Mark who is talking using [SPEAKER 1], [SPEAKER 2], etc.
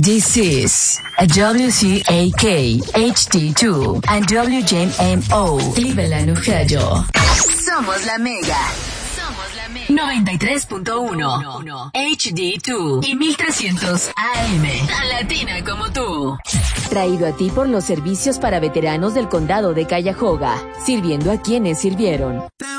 [SPEAKER 1] This is a WCAK HD2 and WJMO Cleveland, Ohio. Somos la Mega. 93.1 HD2 y 1300 AM. Tan latina como tú.
[SPEAKER 2] Traído a ti por los servicios para veteranos del condado de Cuyahoga, sirviendo a quienes sirvieron.